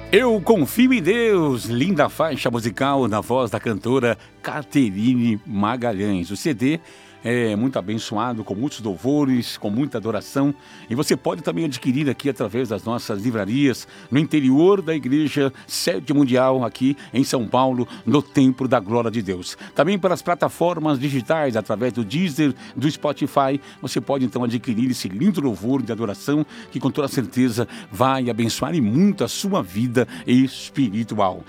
Eu confio em Deus, linda faixa musical na voz da cantora Caterine Magalhães. O CD é muito abençoado, com muitos louvores, com muita adoração. E você pode também adquirir aqui através das nossas livrarias, no interior da Igreja Sede Mundial, aqui em São Paulo, no Templo da Glória de Deus. Também pelas plataformas digitais, através do Deezer, do Spotify, você pode então adquirir esse lindo louvor de adoração, que com toda certeza vai abençoar e muito a sua vida espiritual.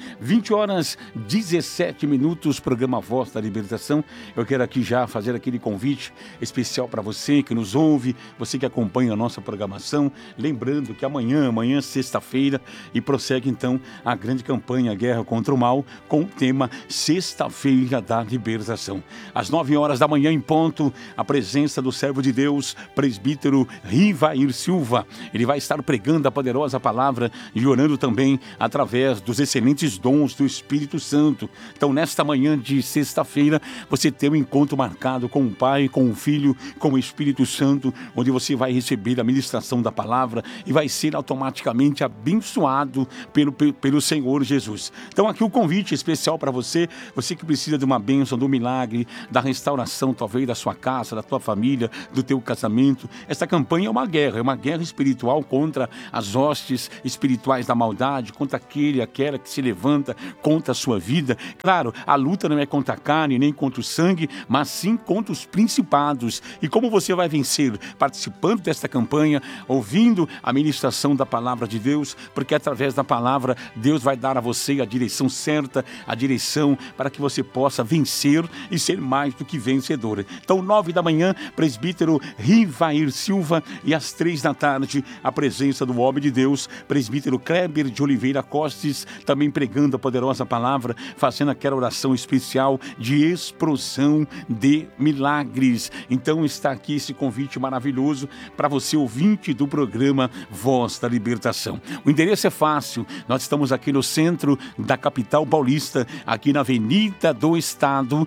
20h17, programa Voz da Libertação. Eu quero aqui já fazer aquele convite especial para você que nos ouve, você que acompanha a nossa programação, lembrando que amanhã, sexta-feira, e prossegue então a grande campanha Guerra contra o Mal, com o tema Sexta-feira da Libertação. Às 9h em ponto, a presença do servo de Deus, presbítero Rivair Silva. Ele vai estar pregando a poderosa palavra e orando também através dos excelentes dons do Espírito Santo. Então, nesta manhã de sexta-feira, você tem um encontro marcado com o Pai, com o Filho, com o Espírito Santo, onde você vai receber a ministração da palavra e vai ser automaticamente abençoado pelo Senhor Jesus. Então aqui o convite especial para você, você que precisa de uma bênção, do milagre, da restauração talvez da sua casa, da tua família, do teu casamento. Essa campanha é uma guerra espiritual contra as hostes espirituais da maldade, contra aquela que se levanta contra a sua vida. Claro, a luta não é contra a carne, nem contra o sangue, mas sim contra os principados. E como você vai vencer? Participando desta campanha, ouvindo a ministração da palavra de Deus, porque através da palavra Deus vai dar a você a direção certa, a direção para que você possa vencer e ser mais do que vencedor. Então, 9h, presbítero Rivair Silva, e às 3h, a presença do homem de Deus, presbítero Kleber de Oliveira Costes, também pregando a poderosa palavra, fazendo aquela oração especial de explosão de milagres. Então está aqui esse convite maravilhoso para você, ouvinte do programa Voz da Libertação. O endereço é fácil, nós estamos aqui no centro da capital paulista, aqui na Avenida do Estado,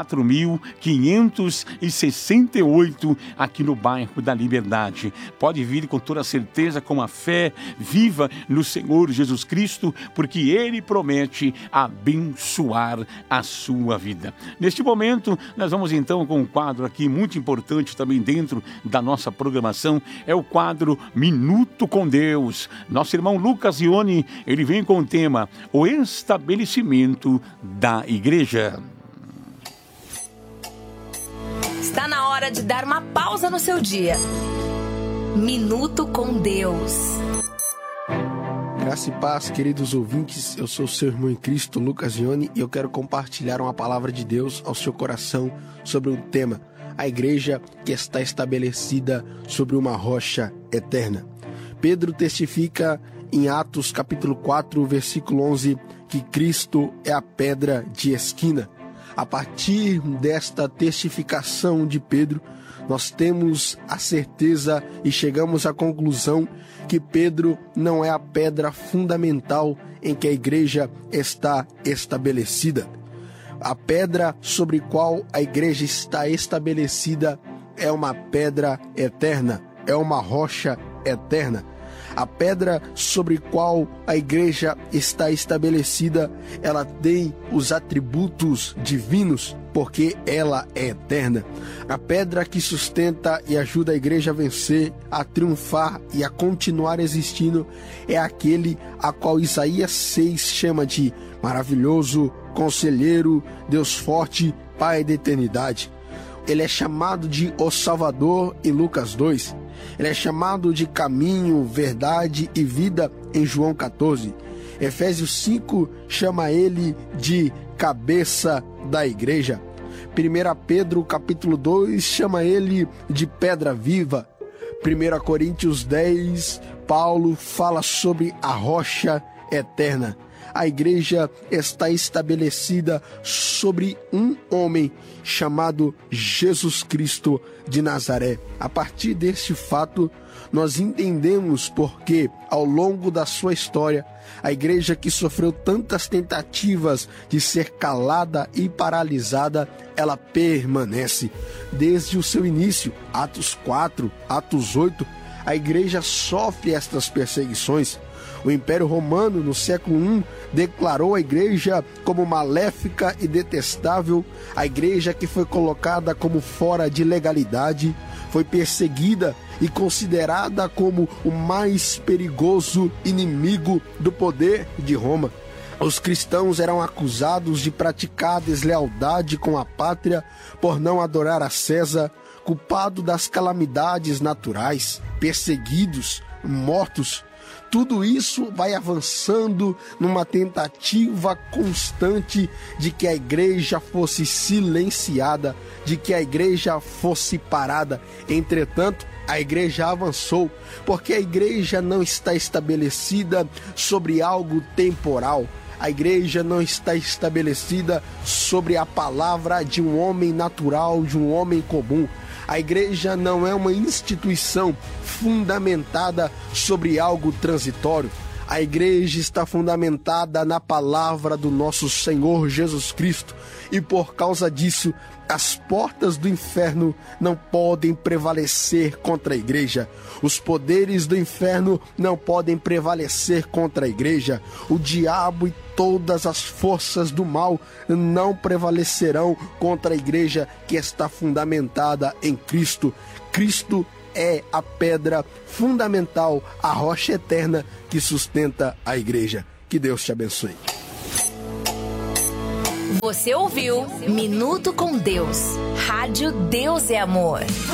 4.568, aqui no bairro da Liberdade. Pode vir com toda certeza, com a fé viva no Senhor Jesus Cristo, porque Ele promete abençoar a sua vida. Neste momento, nós vamos então com um quadro aqui muito importante também dentro da nossa programação, é o quadro Minuto com Deus. Nosso irmão Lucas Ione, ele vem com o tema O Estabelecimento da Igreja. Está na hora de dar uma pausa no seu dia. Minuto com Deus. Graça e paz, queridos ouvintes, eu sou o seu irmão em Cristo, Lucas Ione, e eu quero compartilhar uma palavra de Deus ao seu coração sobre um tema, a igreja que está estabelecida sobre uma rocha eterna. Pedro testifica em Atos capítulo 4, versículo 11, que Cristo é a pedra de esquina. A partir desta testificação de Pedro, nós temos a certeza e chegamos à conclusão que Pedro não é a pedra fundamental em que a igreja está estabelecida. A pedra sobre qual a igreja está estabelecida é uma pedra eterna, é uma rocha eterna. A pedra sobre qual a igreja está estabelecida, ela tem os atributos divinos, porque ela é eterna. A pedra que sustenta e ajuda a igreja a vencer, a triunfar e a continuar existindo é aquele a qual Isaías 6 chama de maravilhoso, conselheiro, Deus forte, Pai da eternidade. Ele é chamado de o Salvador em Lucas 2. Ele é chamado de caminho, verdade e vida em João 14. Efésios 5 chama ele de cabeça da igreja. 1 Pedro capítulo 2 chama ele de pedra viva. 1 Coríntios 10, Paulo fala sobre a rocha eterna. A igreja está estabelecida sobre um homem chamado Jesus Cristo de Nazaré. A partir deste fato, nós entendemos porque, ao longo da sua história, a igreja que sofreu tantas tentativas de ser calada e paralisada, ela permanece. Desde o seu início, Atos 4, Atos 8, a igreja sofre estas perseguições. O Império Romano, no século I, declarou a igreja como maléfica e detestável, a igreja que foi colocada como fora de legalidade, foi perseguida e considerada como o mais perigoso inimigo do poder de Roma. Os cristãos eram acusados de praticar deslealdade com a pátria por não adorar a César, culpado das calamidades naturais, perseguidos, mortos. Tudo isso vai avançando numa tentativa constante de que a igreja fosse silenciada, de que a igreja fosse parada. Entretanto, a igreja avançou, porque a igreja não está estabelecida sobre algo temporal. A igreja não está estabelecida sobre a palavra de um homem natural, de um homem comum. A igreja não é uma instituição fundamentada sobre algo transitório. A igreja está fundamentada na palavra do nosso Senhor Jesus Cristo. E por causa disso, as portas do inferno não podem prevalecer contra a igreja. Os poderes do inferno não podem prevalecer contra a igreja. O diabo e todas as forças do mal não prevalecerão contra a igreja que está fundamentada em Cristo. Cristo é a pedra fundamental, a rocha eterna que sustenta a igreja. Que Deus te abençoe. Você ouviu Minuto com Deus. Rádio Deus é Amor.